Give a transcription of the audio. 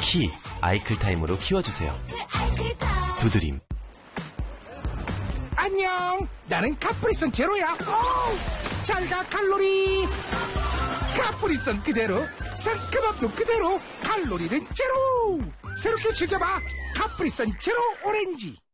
키 아이클타임으로 키워주세요. 두드림. 안녕, 나는 카프리선 제로야. 잘가 칼로리. 카프리선 그대로, 상큼함도 그대로, 칼로리는 제로. 새롭게 즐겨봐 카프리선 제로 오렌지.